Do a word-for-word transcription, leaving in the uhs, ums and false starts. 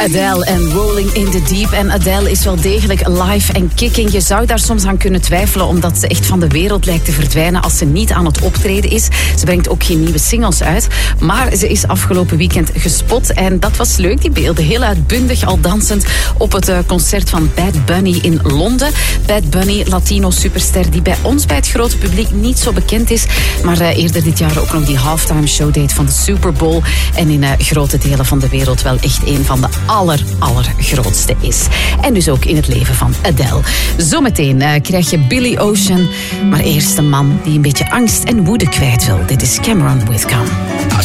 Adele en Rolling in the Deep. En Adele is wel degelijk live en kicking. Je zou daar soms aan kunnen twijfelen, omdat ze echt van de wereld lijkt te verdwijnen als ze niet aan het optreden is. Ze brengt ook geen nieuwe singles uit. Maar ze is afgelopen weekend gespot. En dat was leuk, die beelden. Heel uitbundig, al dansend op het concert van Bad Bunny in Londen. Bad Bunny, Latino superster, die bij ons, bij het grote publiek, niet zo bekend is. Maar uh, eerder dit jaar ook nog die halftime show deed van de Super Bowl. En in uh, grote delen van de wereld wel echt een van de aller, allergrootste is. En dus ook in het leven van Adele. Zometeen uh, krijg je Billy Ocean. Maar eerst een man die een beetje angst en woede kwijt wil. Dit is Cameron Whitcomb.